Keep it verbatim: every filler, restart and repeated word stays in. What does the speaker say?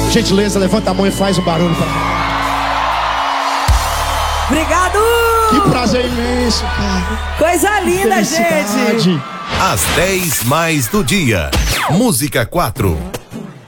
Gentileza, levanta a mão e faz um barulho pra... Obrigado! Que prazer imenso, cara. Coisa linda, gente. Às dez mais do dia. Música quatro.